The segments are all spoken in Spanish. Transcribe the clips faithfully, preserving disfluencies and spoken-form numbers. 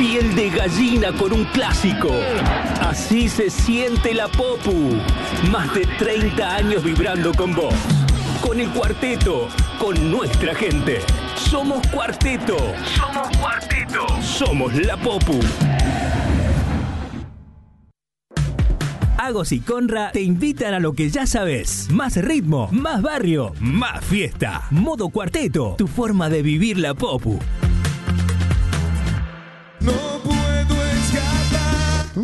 Piel de gallina con un clásico. Así se siente la Popu. Más de treinta años vibrando con vos. Con el cuarteto, con nuestra gente. Somos Cuarteto. Somos Cuarteto. Somos la Popu. Agos y Conra te invitan a lo que ya sabes. Más ritmo, más barrio, más fiesta. Modo Cuarteto, tu forma de vivir la Popu. No puedo escapar.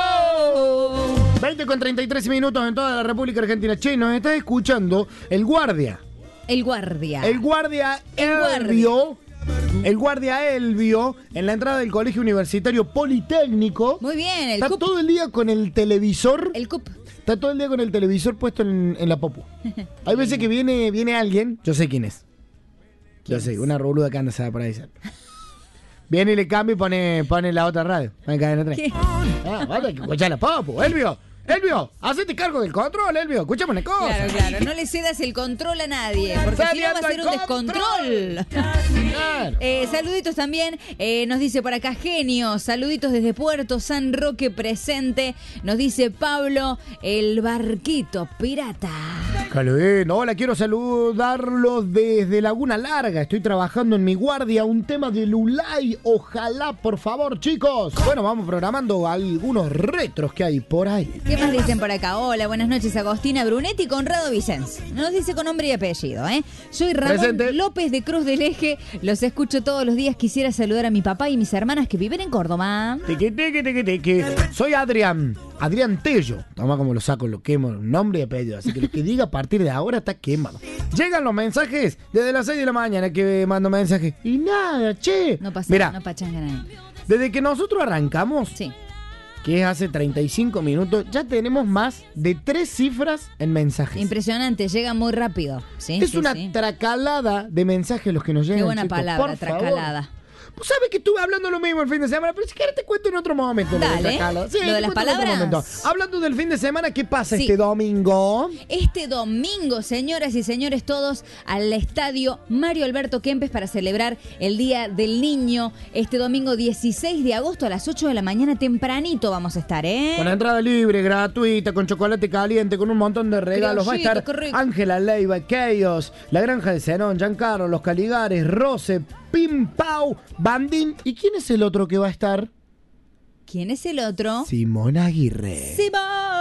¡Wow! veinte con treinta y tres minutos en toda la República Argentina. Che, nos está escuchando el guardia. El guardia. El guardia El Elvio. El guardia Elvio en la entrada del Colegio Universitario Politécnico. Muy bien, el Está C U P. todo el día con el televisor. El C U P. Está todo el día con el televisor puesto en, en la Popu. Hay veces que viene, viene alguien, yo sé quién es. Yo ¿Quién sé, es? una roluda que anda se va por ahí cerca. Viene y le cambia y pone, pone la otra radio. Pone cadena tres. ¿Qué? Ah, vale, hay que escuchar la Popu. Elvio, Elvio, hacete cargo del control, Elvio. Escuchame una cosa. Claro, claro, no le cedas el control a nadie, porque si no va a ser un descontrol. Claro. Eh, saluditos también, eh, nos dice por acá Genio, saluditos desde Puerto San Roque presente, nos dice Pablo, el barquito pirata. Caludín, hola, quiero saludarlos desde Laguna Larga. Estoy trabajando en mi guardia, un tema de Lulay. Ojalá, por favor, chicos. Bueno, vamos programando algunos retros que hay por ahí. ¿Qué más dicen por acá? Hola, buenas noches, Agostina Brunetti y Conrado Vicens. Nos dice con nombre y apellido, ¿eh? Soy Ramón Presente. López de Cruz del Eje, los escucho todos los días. Quisiera saludar a mi papá y mis hermanas que viven en Córdoba. Tiqui, tiqui, tiqui, tiqui. Soy Adrián, Adrián Tello. Toma como lo saco, lo quemo, nombre y apellido. Así que lo que diga a partir de ahora está quemado. Llegan los mensajes desde las seis de la mañana que mando mensajes. Y nada, che. No pasa Mirá, nada, no pachangan ahí. desde que nosotros arrancamos, Sí. que es hace treinta y cinco minutos, ya tenemos más de tres cifras en mensajes. Impresionante, llega muy rápido. ¿Sí? Es sí, una sí. tracalada de mensajes los que nos llegan. Qué buena chicos, palabra, por favor. tracalada. Vos sabés que estuve hablando lo mismo el fin de semana, pero si quieres te cuento en otro momento. lo de Dale. tracalada. Sí, Lo de te las cuento en otro palabras. momento. Hablando del fin de semana, ¿qué pasa Sí. este domingo? Este domingo, señoras y señores, todos al estadio Mario Alberto Kempes para celebrar el Día del Niño. Este domingo dieciséis de agosto a las ocho de la mañana, tempranito vamos a estar, ¿eh? Con la entrada libre, gratuita, con chocolate caliente, con un montón de regalos. Va a Criollito, estar qué rico. Ángela Leiva, Chaos, La Granja de Zenón, Giancarlo, Los Caligares, Rose, Pim Pau, Bandín. ¿Y quién es el otro que va a estar? ¿Quién es el otro? Simón Aguirre. Simón.